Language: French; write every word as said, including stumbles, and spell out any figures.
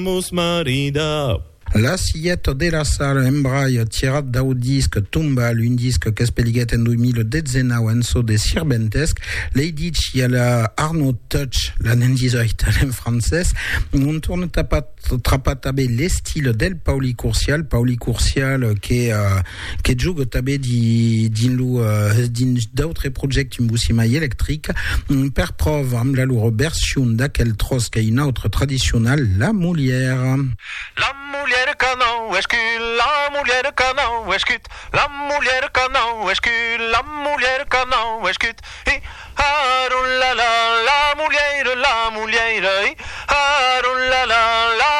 Mus marida. La sillette de la salle embraille tirat dau disc tumba l'un disc che speliguet en duemiladezena enso de sirbentesc l'eidic y a la Arnaud Touch la nendizoit en francès on tourne tapat trapat tabe les styles del Pauli Courcial Pauli Courcial che uh, che giugo tabe di din lu uh, din d'autres project un bussimai électrique per prov am la loro version d'aquel tros che une autre traditionnelle la moulière la mulher canão escute, la mulher canão escute, la mulher canão escute, la mulher canão escute. E la la la mulher, la mulher, e la la la.